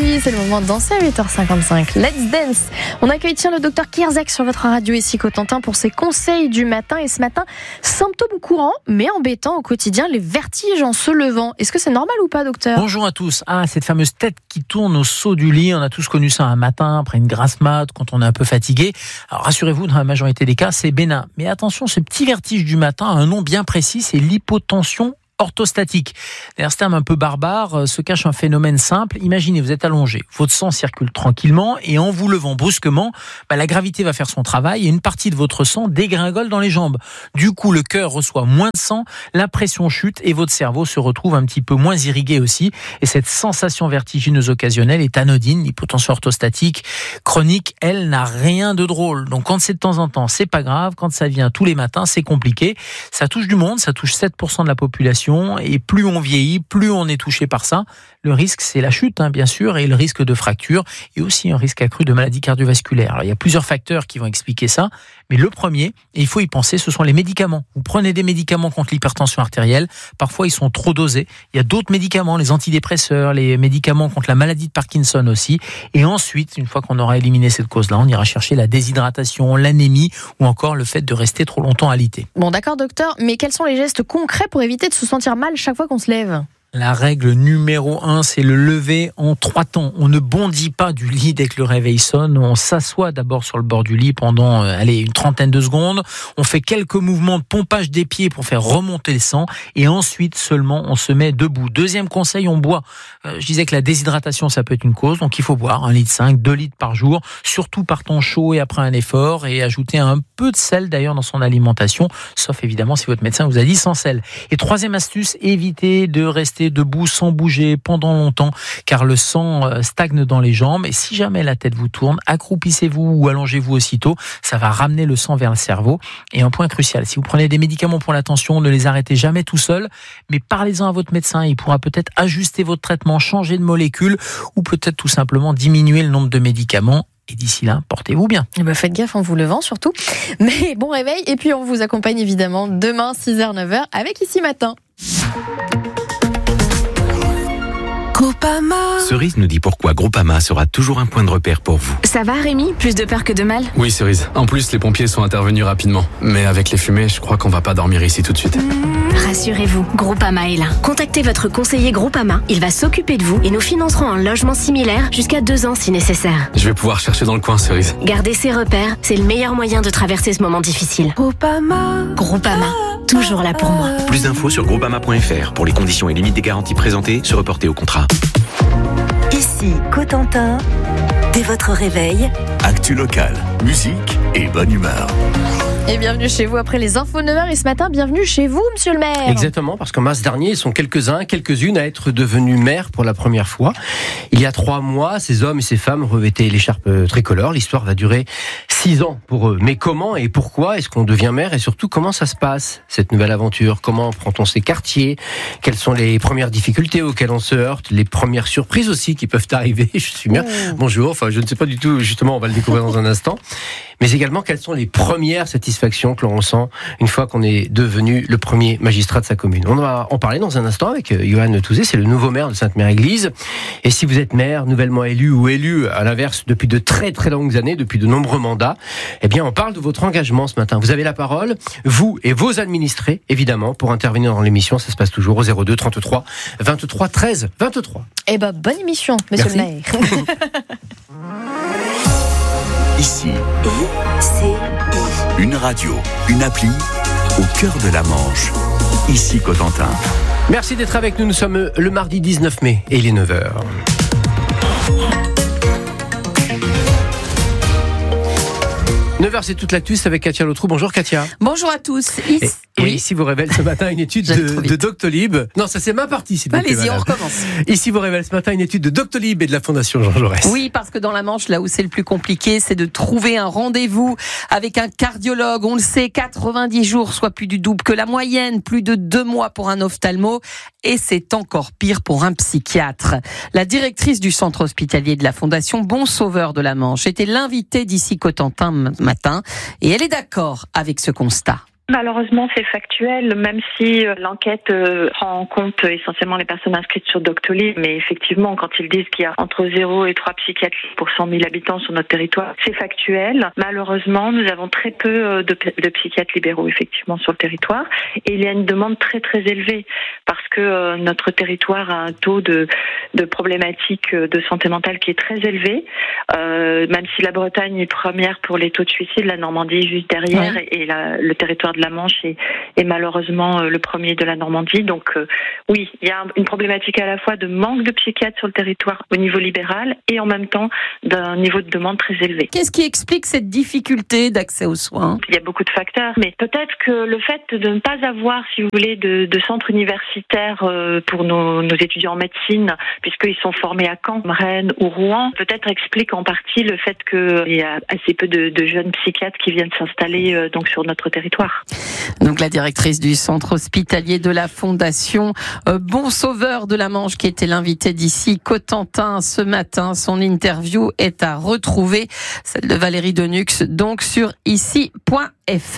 mercredi, c'est le moment de danser à 8h55. Let's dance. On accueille le docteur Kierzek sur votre radio ici Cotentin pour ses conseils du matin. Et ce matin, symptômes courants mais embêtants au quotidien, les vertiges en se levant. Est-ce que c'est normal ou pas, docteur ? Bonjour à tous. Cette fameuse tête qui tourne au saut du lit, on a tous connu ça un matin après une grasse mat quand on est un peu fatigué. Alors rassurez-vous, dans la majorité des cas, c'est bénin. Mais attention, ce petit vertige du matin a un nom bien précis, c'est l'hypotension orthostatique. Derrière ce terme un peu barbare se cache un phénomène simple. Imaginez, vous êtes allongé, votre sang circule tranquillement et en vous levant brusquement, la gravité va faire son travail et une partie de votre sang dégringole dans les jambes. Du coup, le cœur reçoit moins de sang, la pression chute et votre cerveau se retrouve un petit peu moins irrigué aussi. Et cette sensation vertigineuse occasionnelle est anodine. L'hypotension orthostatique chronique, elle, n'a rien de drôle. Donc quand c'est de temps en temps, c'est pas grave. Quand ça vient tous les matins, c'est compliqué. Ça touche du monde, ça touche 7% de la population. Et plus on vieillit, plus on est touché par ça. Le risque, c'est la chute, bien sûr, et le risque de fracture, et aussi un risque accru de maladies cardiovasculaires. Alors, il y a plusieurs facteurs qui vont expliquer ça, mais le premier, et il faut y penser, ce sont les médicaments. Vous prenez des médicaments contre l'hypertension artérielle, parfois ils sont trop dosés. Il y a d'autres médicaments, les antidépresseurs, les médicaments contre la maladie de Parkinson aussi. Et ensuite, une fois qu'on aura éliminé cette cause-là, on ira chercher la déshydratation, l'anémie, ou encore le fait de rester trop longtemps alité. Bon, d'accord, docteur, mais quels sont les gestes concrets pour éviter de se sentir mal chaque fois qu'on se lève ? La règle numéro 1, c'est le lever en 3 temps. On ne bondit pas du lit dès que le réveil sonne. On s'assoit d'abord sur le bord du lit pendant une trentaine de secondes. On fait quelques mouvements de pompage des pieds pour faire remonter le sang. Et ensuite, seulement, on se met debout. Deuxième conseil, on boit. Je disais que la déshydratation, ça peut être une cause. Donc, il faut boire 1,5 litre, 2 litres par jour. Surtout par temps chaud et après un effort. Et ajouter un peu de sel, d'ailleurs, dans son alimentation. Sauf, évidemment, si votre médecin vous a dit sans sel. Et troisième astuce, évitez de rester debout sans bouger pendant longtemps car le sang stagne dans les jambes et si jamais la tête vous tourne, accroupissez-vous ou allongez-vous aussitôt, ça va ramener le sang vers le cerveau. Et un point crucial, si vous prenez des médicaments pour la tension, ne les arrêtez jamais tout seul, mais parlez-en à votre médecin, il pourra peut-être ajuster votre traitement, changer de molécule ou peut-être tout simplement diminuer le nombre de médicaments. Et d'ici là, portez-vous bien. Faites gaffe en vous levant surtout. Mais bon réveil et puis on vous accompagne évidemment demain 6h, 9h avec Ici Matin. Groupama. Cerise nous dit pourquoi Groupama sera toujours un point de repère pour vous. Ça va Rémi ? Plus de peur que de mal ? Oui Cerise, en plus les pompiers sont intervenus rapidement. Mais avec les fumées, je crois qu'on va pas dormir ici tout de suite. Rassurez-vous, Groupama est là. Contactez votre conseiller Groupama, il va s'occuper de vous et nous financerons un logement similaire jusqu'à 2 ans si nécessaire. Je vais pouvoir chercher dans le coin Cerise. Gardez ses repères, c'est le meilleur moyen de traverser ce moment difficile. Groupama, toujours là pour moi. Plus d'infos sur groupama.fr. Pour les conditions et limites des garanties présentées, se reporter au contrat. Ici Cotentin, dès votre réveil, actu locale, musique et bonne humeur. Et bienvenue chez vous après les infos 9h et ce matin, bienvenue chez vous, monsieur le maire. Exactement, parce qu'en mars dernier, ils sont quelques-unes à être devenus maires pour la première fois. Il y a 3 mois, ces hommes et ces femmes revêtaient l'écharpe tricolore. L'histoire va durer 6 ans pour eux. Mais comment et pourquoi est-ce qu'on devient maire et surtout comment ça se passe, cette nouvelle aventure ? Comment prend-on ses quartiers ? Quelles sont les premières difficultés auxquelles on se heurte ? Les premières surprises aussi qui peuvent arriver. Je suis maire. Bonjour, je ne sais pas du tout, justement, on va le découvrir dans un instant. Mais également, quelles sont les premières satisfactions que l'on ressent une fois qu'on est devenu le premier magistrat de sa commune. On va en parler dans un instant avec Johan Touzé, c'est le nouveau maire de Sainte-Mère-Église. Et si vous êtes maire, nouvellement élu ou élu, à l'inverse, depuis de très très longues années, depuis de nombreux mandats, eh bien, on parle de votre engagement ce matin. Vous avez la parole, vous et vos administrés, évidemment, pour intervenir dans l'émission. Ça se passe toujours au 02 33 23 13 23. Bonne émission, monsieur le maire. Ici, une radio, une appli au cœur de la Manche. Ici Cotentin. Merci d'être avec nous. Nous sommes le mardi 19 mai et il est 9h. « 9h, c'est toute l'actu, c'est avec Katia Lautrou. Bonjour Katia. Bonjour à tous. Et ici vous révèle ce matin une étude de Doctolib. Non, ça c'est ma partie. C'est Allez-y, on recommence. Ici vous révèle ce matin une étude de Doctolib et de la Fondation Jean Jaurès. Oui, parce que dans la Manche, là où c'est le plus compliqué, c'est de trouver un rendez-vous avec un cardiologue. On le sait, 90 jours, soit plus du double que la moyenne, plus de 2 mois pour un ophtalmo. Et c'est encore pire pour un psychiatre. La directrice du centre hospitalier de la Fondation Bon Sauveur de la Manche était l'invitée d'Ici Cotentin matin et elle est d'accord avec ce constat. Malheureusement, c'est factuel, même si l'enquête prend en compte essentiellement les personnes inscrites sur Doctolib. Mais effectivement, quand ils disent qu'il y a entre 0 et 3 psychiatres pour 100 000 habitants sur notre territoire, c'est factuel. Malheureusement, nous avons très peu de psychiatres libéraux, effectivement, sur le territoire. Et il y a une demande très, très élevée parce que notre territoire a un taux de problématiques de santé mentale qui est très élevé. Même si la Bretagne est première pour les taux de suicide, la Normandie juste derrière, oui. Et le territoire de la Manche est malheureusement le premier de la Normandie. Donc oui, il y a une problématique à la fois de manque de psychiatres sur le territoire au niveau libéral et en même temps d'un niveau de demande très élevé. Qu'est-ce qui explique cette difficulté d'accès aux soins ? Il y a beaucoup de facteurs, mais peut-être que le fait de ne pas avoir, si vous voulez, de centres universitaires pour nos étudiants en médecine, puisqu'ils sont formés à Caen, Rennes ou Rouen, peut-être explique en partie le fait qu'il y a assez peu de jeunes psychiatres qui viennent s'installer donc sur notre territoire. Donc la directrice du centre hospitalier de la Fondation Bon Sauveur de la Manche, qui était l'invitée d'ici Cotentin ce matin. Son interview est à retrouver, celle de Valérie Denux, donc sur ici.fr.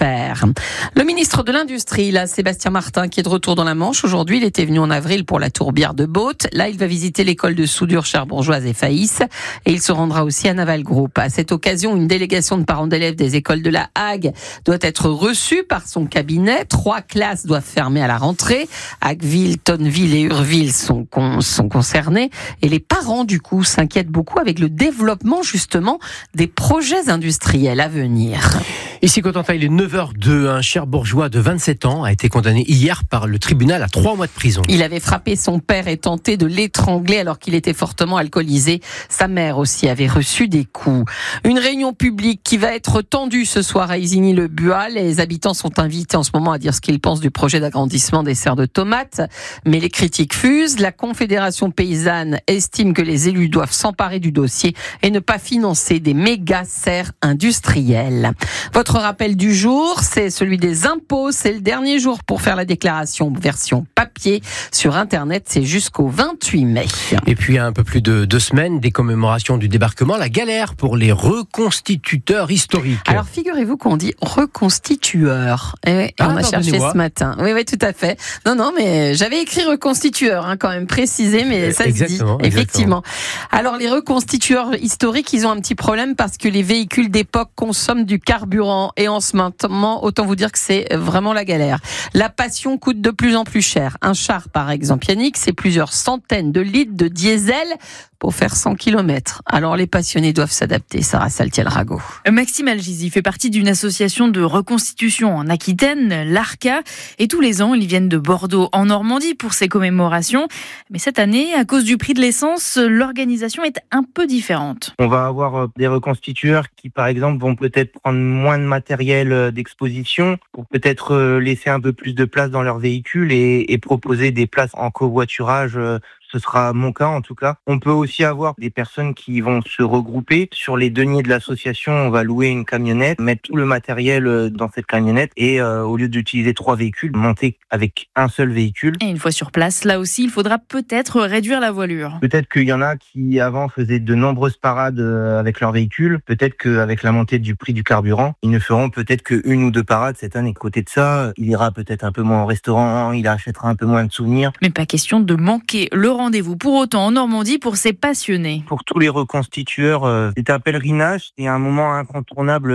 Le ministre de l'Industrie, là, Sébastien Martin, qui est de retour dans la Manche aujourd'hui, il était venu en avril pour la tourbière de Baute. Là, il va visiter l'école de soudure cherbourgeoise et Faïs, et il se rendra aussi à Naval Group. À cette occasion, une délégation de parents d'élèves des écoles de la Hague doit être reçue par son cabinet. 3 classes doivent fermer à la rentrée. Hagueville, Tonneville et Urville sont concernés. Et les parents, du coup, s'inquiètent beaucoup avec le développement, justement, des projets industriels à venir. Ici, Cotentin, il est 9h02. Un cherbourgeois de 27 ans a été condamné hier par le tribunal à 3 mois de prison. Il avait frappé son père et tenté de l'étrangler alors qu'il était fortement alcoolisé. Sa mère aussi avait reçu des coups. Une réunion publique qui va être tendue ce soir à Isigny-le-Buat. Les habitants sont invités en ce moment à dire ce qu'ils pensent du projet d'agrandissement des serres de tomates. Mais les critiques fusent. La Confédération paysanne estime que les élus doivent s'emparer du dossier et ne pas financer des méga serres industrielles. Votre rappel du jour, c'est celui des impôts. C'est le dernier jour pour faire la déclaration version papier sur Internet. C'est jusqu'au 28 mai. Et puis, un peu plus de 2 semaines, des commémorations du débarquement, la galère pour les reconstituteurs historiques. Alors, figurez-vous qu'on dit reconstitueur. On a cherché ce matin. Oui, tout à fait. Non, mais j'avais écrit reconstitueur, quand même précisé, mais ça se dit. Effectivement. Alors, les reconstitueurs historiques, ils ont un petit problème parce que les véhicules d'époque consomment du carburant. Et en ce moment, autant vous dire que c'est vraiment la galère. La passion coûte de plus en plus cher. Un char, par exemple, Yannick, c'est plusieurs centaines de litres de diesel pour faire 100 km. Alors les passionnés doivent s'adapter. Sarah Saltiel-Rago. Maxime Algizi fait partie d'une association de reconstitution en Aquitaine, l'ARCA, et tous les ans, ils viennent de Bordeaux en Normandie pour ces commémorations. Mais cette année, à cause du prix de l'essence, l'organisation est un peu différente. On va avoir des reconstitueurs qui, par exemple, vont peut-être prendre moins de matériel d'exposition pour peut-être laisser un peu plus de place dans leur véhicule et proposer des places en covoiturage. Ce sera mon cas en tout cas. On peut aussi avoir des personnes qui vont se regrouper. Sur les deniers de l'association, on va louer une camionnette, mettre tout le matériel dans cette camionnette et au lieu d'utiliser 3 véhicules, monter avec un seul véhicule. Et une fois sur place, là aussi, il faudra peut-être réduire la voilure. Peut-être qu'il y en a qui avant faisaient de nombreuses parades avec leur véhicule. Peut-être qu'avec la montée du prix du carburant, ils ne feront peut-être qu'une ou 2 parades cette année. Côté de ça, il ira peut-être un peu moins au restaurant, il achètera un peu moins de souvenirs. Mais pas question de manquer le rendez-vous pour autant en Normandie pour ces passionnés. Pour tous les reconstitueurs, c'est un pèlerinage, c'est un moment incontournable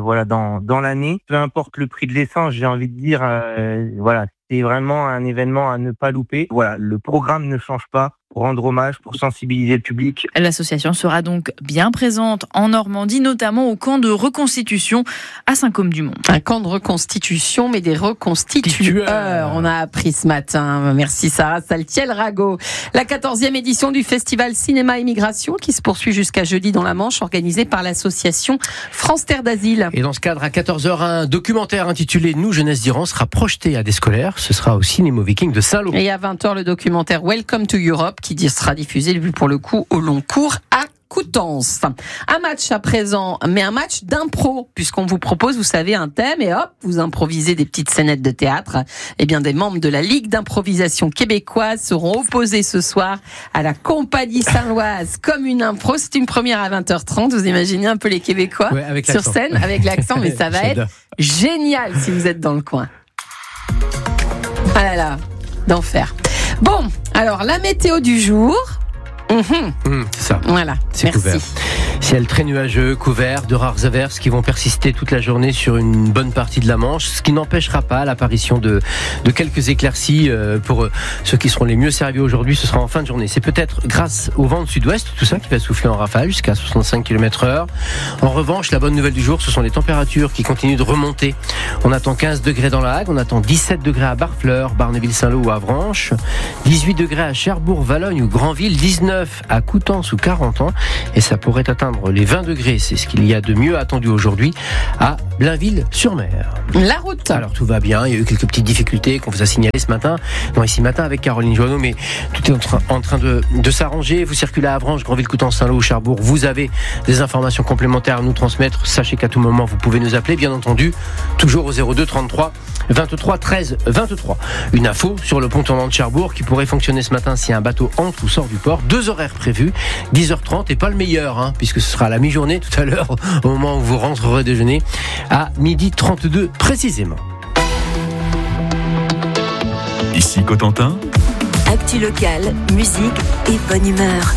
dans l'année. Peu importe le prix de l'essence, j'ai envie de dire, c'est vraiment un événement à ne pas louper. Voilà, le programme ne change pas. Pour rendre hommage, pour sensibiliser le public. L'association sera donc bien présente en Normandie, notamment au camp de reconstitution à Saint-Côme-du-Mont. Un camp de reconstitution, mais des reconstitueurs, on a appris ce matin. Merci Sarah Saltiel-Rago. La 14e édition du festival Cinéma Immigration qui se poursuit jusqu'à jeudi dans la Manche, organisée par l'association France Terre d'Asile. Et dans ce cadre, à 14h, un documentaire intitulé Nous, jeunesse d'Iran sera projeté à des scolaires. Ce sera au Cinéma Viking de Saint-Lô. Et à 20h, le documentaire Welcome to Europe qui sera diffusé, pour le coup, au long cours à Coutances. Un match à présent, mais un match d'impro, puisqu'on vous propose, vous savez, un thème et hop, vous improvisez des petites scénettes de théâtre. Eh bien, des membres de la Ligue d'improvisation québécoise seront opposés ce soir à la Compagnie Saint-Loise comme une impro. C'est une première à 20h30. Vous imaginez un peu les Québécois sur scène avec l'accent, mais ça va être génial si vous êtes dans le coin. Ah là là, d'enfer. Bon, alors la météo du jour. C'est ça. Voilà, c'est merci. Couvert. Ciel très nuageux, couvert, de rares averses qui vont persister toute la journée sur une bonne partie de la Manche, ce qui n'empêchera pas l'apparition de quelques éclaircies pour ceux qui seront les mieux servis aujourd'hui. Ce sera en fin de journée. C'est peut-être grâce au vent de sud-ouest, tout ça, qui va souffler en rafale jusqu'à 65 km/h. En revanche, la bonne nouvelle du jour, ce sont les températures qui continuent de remonter. On attend 15 degrés dans la Hague, on attend 17 degrés à Barfleur, Barneville-Saint-Lô ou Avranches, 18 degrés à Cherbourg, Valognes ou Granville, 19 à Coutances ou Carentan, et ça pourrait atteindre les 20 degrés, c'est ce qu'il y a de mieux attendu aujourd'hui à Blainville-sur-Mer. La route. Alors tout va bien, il y a eu quelques petites difficultés qu'on vous a signalées ce matin, ici matin avec Caroline Joanneau, mais tout est en train de s'arranger. Vous circulez à Avranches, Granville, Coutances, Saint-Lô ou Cherbourg, vous avez des informations complémentaires à nous transmettre, sachez qu'à tout moment vous pouvez nous appeler, bien entendu, toujours au 02 33 23 13 23. Une info sur le pont tournant de Cherbourg qui pourrait fonctionner ce matin si un bateau entre ou sort du port. 2 horaires prévus, 10h30 et pas le meilleur, puisque ce sera à la mi-journée tout à l'heure, au moment où vous rentrerez déjeuner, à 12h32 précisément. Ici Cotentin. Actu locale, musique et bonne humeur.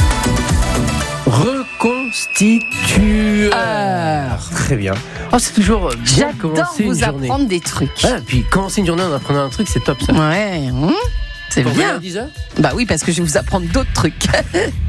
Reconstitueur. Très bien. Oh, c'est toujours bien de commencer une journée. J'adore vous apprendre des trucs. Ah, puis commencer une journée en apprenant un truc, c'est top ça. Ouais, c'est bien. À 10h ? Bah oui, parce que je vais vous apprendre d'autres trucs.